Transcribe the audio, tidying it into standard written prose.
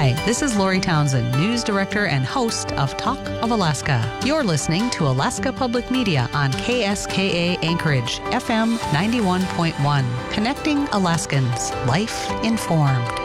Hi, this is Lori Townsend, News Director and host of Talk of Alaska. You're listening to Alaska Public Media on KSKA Anchorage, FM 91.1, connecting Alaskans, life informed.